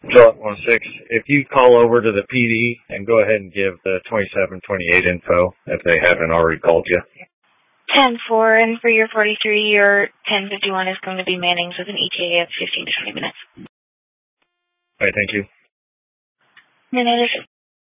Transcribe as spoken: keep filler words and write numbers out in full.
Charlotte one six, if you call over to the P D and go ahead and give the twenty-seven twenty-eight info if they haven't already called you. ten four, and for your forty-three, your ten fifty-one is going to be Manning's with an E T A of fifteen to twenty minutes. All right, thank you. And that is